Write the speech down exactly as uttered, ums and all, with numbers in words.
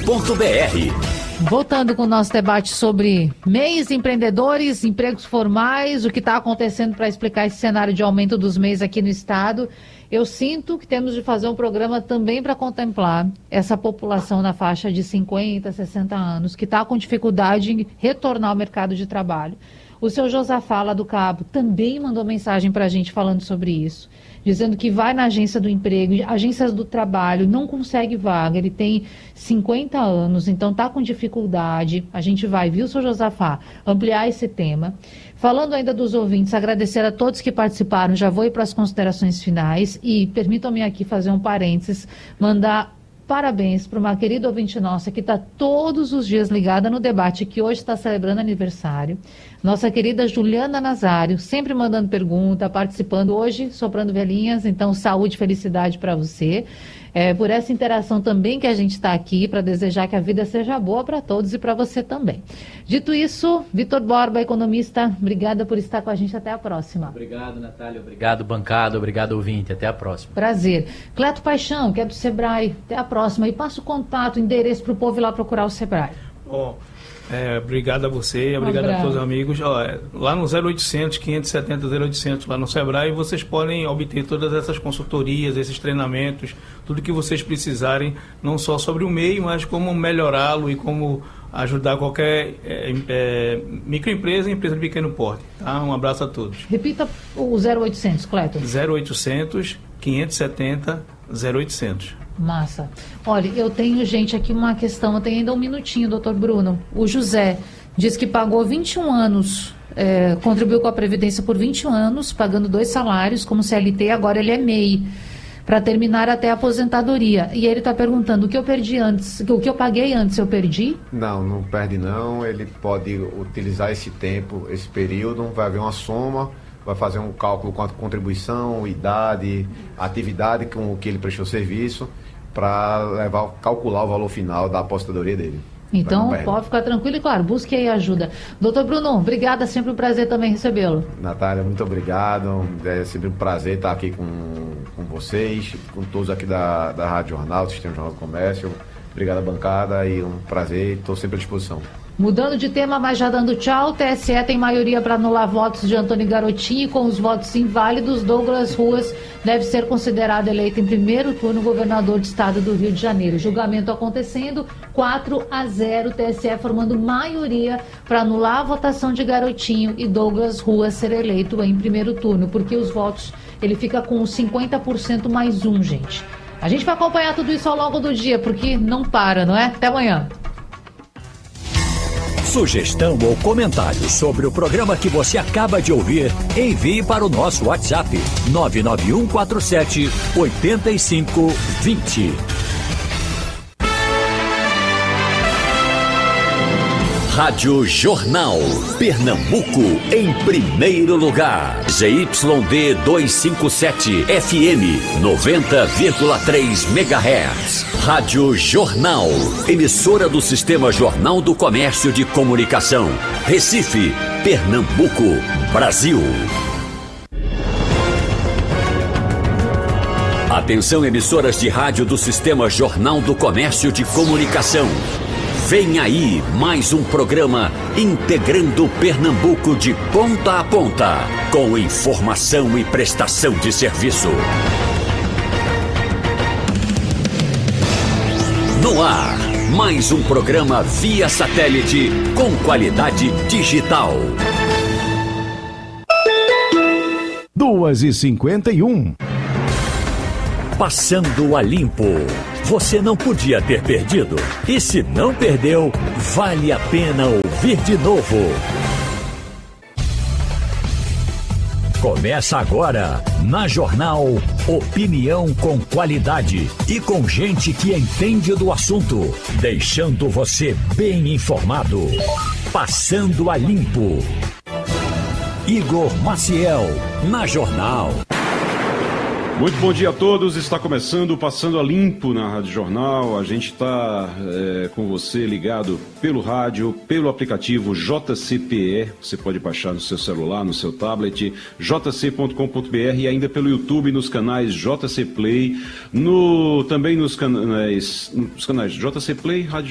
ponto b r. Voltando com o nosso debate sobre M E Is, empreendedores, empregos formais, o que está acontecendo para explicar esse cenário de aumento dos M E Is aqui no estado, eu sinto que temos de fazer um programa também para contemplar essa população na faixa de cinquenta, sessenta anos, que está com dificuldade em retornar ao mercado de trabalho. O seu Josafá, lá do Cabo, também mandou mensagem para a gente falando sobre isso, dizendo que vai na agência do emprego, agências do trabalho, não consegue vaga, ele tem cinquenta anos, então está com dificuldade. A gente vai, viu, seu Josafá, ampliar esse tema. Falando ainda dos ouvintes, agradecer a todos que participaram, já vou ir para as considerações finais e permitam-me aqui fazer um parênteses, mandar parabéns para uma querida ouvinte nossa que está todos os dias ligada no debate, que hoje está celebrando aniversário. Nossa querida Juliana Nazário, sempre mandando pergunta, participando hoje, soprando velhinhas, então saúde e felicidade para você. É, por essa interação também que a gente está aqui, para desejar que a vida seja boa para todos e para você também. Dito isso, Vitor Borba, economista, obrigada por estar com a gente, até a próxima. Obrigado, Natália, obrigado, bancada, obrigado, ouvinte, até a próxima. Prazer. Cleto Paixão, que é do Sebrae, até a próxima. E passa o contato, endereço para o povo ir lá procurar o Sebrae. Bom, é, obrigado a você, obrigado Um a todos os amigos. Ó, é, lá no zero oitocentos, quinhentos e setenta, zero oitocentos, lá no Sebrae, vocês podem obter todas essas consultorias, esses treinamentos, tudo que vocês precisarem, não só sobre o meio, mas como melhorá-lo e como ajudar qualquer é, é, microempresa e empresa de pequeno porte. Tá? Um abraço a todos. Repita o zero oitocentos, Cleto. zero oitocentos, quinhentos e setenta, zero oitocentos. Massa. Olha, eu tenho, gente, aqui uma questão, eu tenho ainda um minutinho, doutor Bruno. O José diz que pagou vinte e um anos, é, contribuiu com a Previdência por vinte e um anos, pagando dois salários como C L T, agora ele é M E I, para terminar até a aposentadoria. E ele está perguntando, o que eu perdi antes, o que eu paguei antes, eu perdi? Não, não perde não, ele pode utilizar esse tempo, esse período, vai haver uma soma, vai fazer um cálculo com a contribuição, idade, atividade com que ele prestou serviço, para levar, calcular o valor final da aposentadoria dele. Então, pode ficar tranquilo e, claro, busque aí ajuda. Doutor Bruno, obrigada, sempre um prazer também recebê-lo. Natália, muito obrigado, é sempre um prazer estar aqui com, com vocês, com todos aqui da, da Rádio Jornal, do Sistema Jornal do Comércio. Obrigado à bancada e um prazer, estou sempre à disposição. Mudando de tema, mas já dando tchau, o T S E tem maioria para anular votos de Antônio Garotinho, e com os votos inválidos, Douglas Ruas deve ser considerado eleito em primeiro turno governador do estado do Rio de Janeiro. Julgamento acontecendo, quatro a zero, T S E formando maioria para anular a votação de Garotinho e Douglas Ruas ser eleito em primeiro turno, porque os votos, ele fica com cinquenta por cento mais um, gente. A gente vai acompanhar tudo isso ao longo do dia, porque não para, não é? Até amanhã. Sugestão ou comentário sobre o programa que você acaba de ouvir, envie para o nosso WhatsApp nove nove um quatro sete oito cinco dois zero. Rádio Jornal, Pernambuco, em primeiro lugar. Z Y D duzentos e cinquenta e sete, F M, noventa vírgula três megahertz. Rádio Jornal, emissora do Sistema Jornal do Comércio de Comunicação. Recife, Pernambuco, Brasil. Atenção, emissoras de rádio do Sistema Jornal do Comércio de Comunicação. Vem aí mais um programa integrando Pernambuco de ponta a ponta, com informação e prestação de serviço. No ar, mais um programa via satélite com qualidade digital. duas e cinquenta e um. Passando a limpo. Você não podia ter perdido. E se não perdeu, vale a pena ouvir de novo. Começa agora, na Jornal, opinião com qualidade e com gente que entende do assunto, deixando você bem informado. Passando a limpo. Igor Maciel, na Jornal. Muito bom dia a todos, está começando o Passando a Limpo na Rádio Jornal. A gente está é, com você ligado pelo rádio, pelo aplicativo J C P E, você pode baixar no seu celular, no seu tablet, j c ponto com ponto b r e ainda pelo YouTube nos canais J C Play, no, também nos canais, nos canais J C Play, Rádio